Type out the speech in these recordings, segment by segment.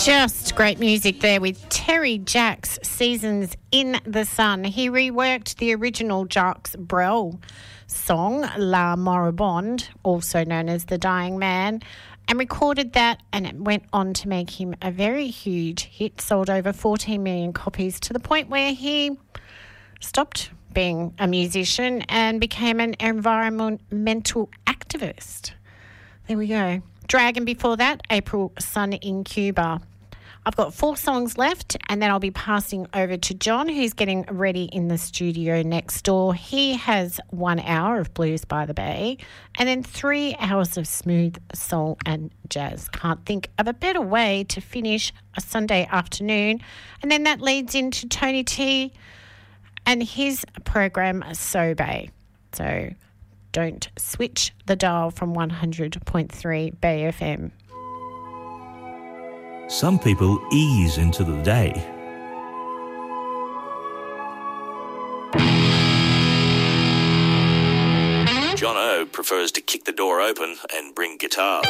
Just great music there with Terry Jacks, Seasons in the Sun. He reworked the original Jacques Brel song, La Moribonde, also known as The Dying Man, and recorded that, and it went on to make him a very huge hit, sold over 14 million copies, to the point where he stopped being a musician and became an environmental activist. There we go. Dragon before that, April Sun in Cuba. I've got 4 songs left, and then I'll be passing over to John, who's getting ready in the studio next door. He has 1 hour of Blues by the Bay and then 3 hours of smooth soul and jazz. Can't think of a better way to finish a Sunday afternoon. And then that leads into Tony T and his program, So Bay. So don't switch the dial from 100.3 Bay FM. Some people ease into the day. John O prefers to kick the door open and bring guitars.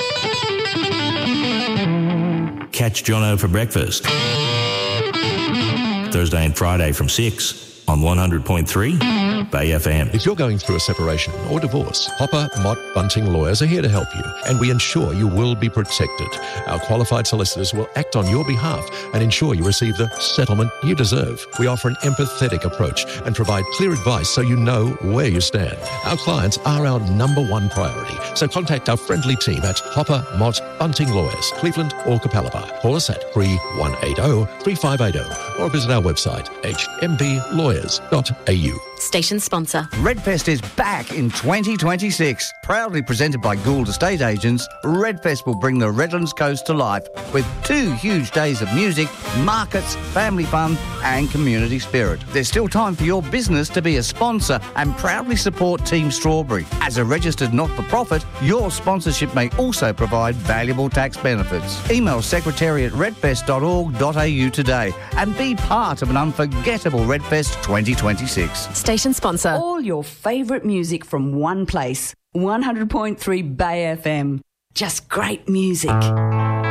Catch John O for breakfast. Thursday and Friday from 6 on 100.3 Bay FM. If you're going through a separation or divorce, Hopper, Mott, Bunting Lawyers are here to help you, and we ensure you will be protected. Our qualified solicitors will act on your behalf and ensure you receive the settlement you deserve. We offer an empathetic approach and provide clear advice so you know where you stand. Our clients are our number one priority, so contact our friendly team at Hopper, Mott, Bunting Lawyers, Cleveland or Capalaba. Call us at 3180-3580 or visit our website, hmblawyers.au. Station sponsor. Redfest is back in 2026. Proudly presented by Gould Estate Agents, Redfest will bring the Redlands Coast to life with 2 huge days of music, markets, family fun and community spirit. There's still time for your business to be a sponsor and proudly support Team Strawberry. As a registered not-for-profit, your sponsorship may also provide valuable tax benefits. Email secretary@redfest.org.au today and be part of an unforgettable Redfest 2026. Station sponsor. All your favourite music from one place. 100.3 Bay FM. Just great music.